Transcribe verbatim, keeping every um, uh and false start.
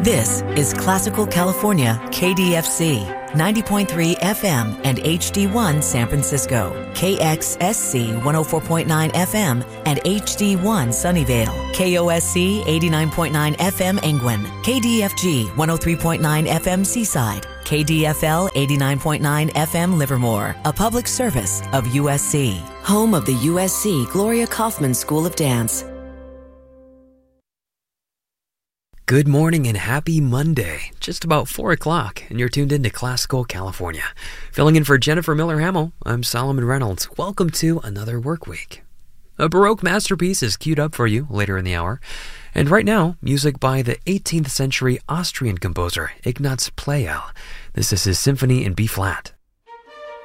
This is Classical California, K D F C, ninety point three F M and H D one San Francisco, K X S C one oh four point nine F M and H D one Sunnyvale, K O S C eighty-nine point nine F M Engwin, K D F G one oh three point nine F M Seaside, K D F L eighty-nine point nine F M Livermore, a public service of U S C, home of the U S C Gloria Kaufman School of Dance. Good morning and happy Monday. Just about four o'clock, and you're tuned into Classical California. Filling in for Jennifer Miller-Hamill, I'm Solomon Reynolds. Welcome to another work week. A Baroque masterpiece is queued up for you later in the hour. And right now, music by the eighteenth century Austrian composer Ignaz Pleyel. This is his Symphony in B-flat.